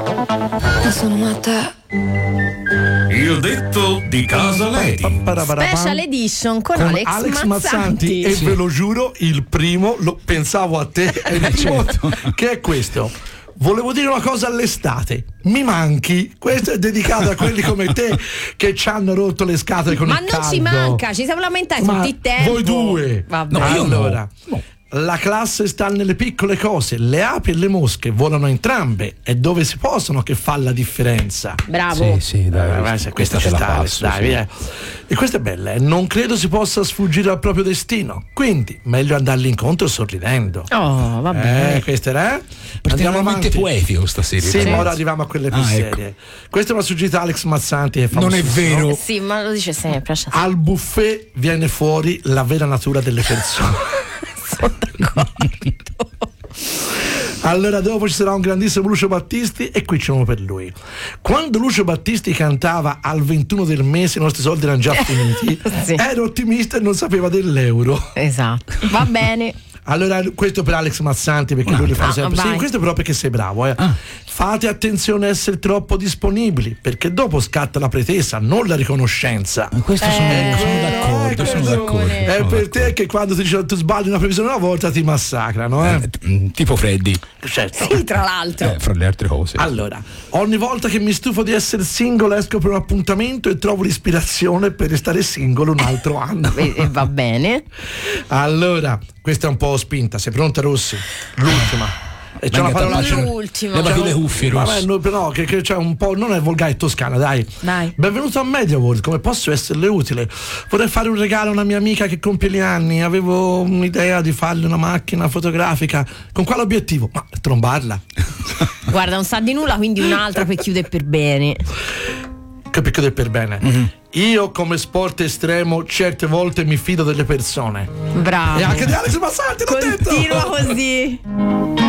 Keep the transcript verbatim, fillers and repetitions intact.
Ma sono matta. Il detto di casa Lady. Special edition con, con Alex, Alex Mazzanti, Mazzanti. e Sì. ve lo giuro, il primo lo pensavo a te e il primo che è questo. Volevo dire una cosa all'estate, mi manchi. Questo è dedicato a quelli come te che ci hanno rotto le scatole con Ma il non caldo. ci manca, ci siamo lamentati Ma tutto il tempo. voi due. Vabbè. No, io no. allora, la classe sta nelle piccole cose, le api e le mosche volano entrambe, è dove si possono che fa la differenza. Bravo. Sì, sì, dai, Eh, vai, se questa ce ci la sta, passo, dai, sì. via. E questa è bella, eh. Non credo si possa sfuggire al proprio destino, quindi meglio andargli incontro sorridendo. Oh, va bene. Eh, questa era? Eh? Andiamo Particolarmente avanti. poetico stasera. Sì, Sì. ma ora arriviamo a quelle più Ah, serie. ecco. Questa è una suggerita Alex Mazzanti, che è Non è famosissimo. vero. Eh sì, ma lo dice sempre. Al buffet viene fuori la vera natura delle persone. Sono d'accordo. Allora dopo ci sarà un grandissimo Lucio Battisti e qui c'è uno per lui. Quando Lucio Battisti cantava al ventuno del mese i nostri soldi erano già finiti, Sì. era ottimista e non sapeva dell'euro. Esatto. Va bene. Allora questo per Alex Mazzanti, perché lui li fa Ah, sempre. vai. Sì, questo però perché sei bravo, eh. Ah. Fate attenzione a essere troppo disponibili, perché dopo scatta la pretesa, non la riconoscenza. Questo sono, Eh, sono d'accordo, eh, sono questo d'accordo. È sono per te d'accordo. che quando ti dice tu sbagli una previsione una volta ti massacrano, eh? Eh, t- mm, tipo Freddy, Certo. Sì, tra l'altro. eh, fra le altre cose. Allora, ogni volta che mi stufo di essere single esco per un appuntamento e trovo l'ispirazione per restare single un altro anno. E, e va bene. Allora, questa è un po' spinta, sei pronta Rossi? L'ultima. E c'è Venga, una parola tappaci- L'ultimo. Levati le cuffie, Vabbè, Rossi. no, però che, che c'è un po', non è volgare toscana, dai. Dai. Benvenuto a Media World, come posso esserle utile? Vorrei fare un regalo a una mia amica che compie gli anni, avevo un'idea di farle una macchina fotografica. Con quale obiettivo? Ma trombarla. Guarda, non sa di nulla, quindi un'altra per chiudere per bene. Che picco del per bene. Mm-hmm. Io come sport estremo certe volte mi fido delle persone. Bravo. E anche di Alex Mazzanti, l'ho detto! Continua così.